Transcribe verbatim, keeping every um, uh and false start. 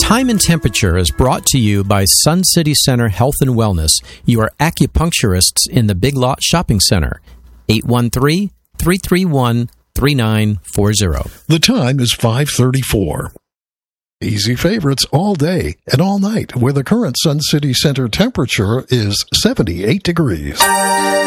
Time and Temperature is brought to you by Sun City Center Health and Wellness, your acupuncturists in the Big Lot Shopping Center. eight one three, three three one, three nine four zero. The time is five thirty-four. Easy favorites all day and all night, where the current Sun City Center temperature is seventy-eight degrees.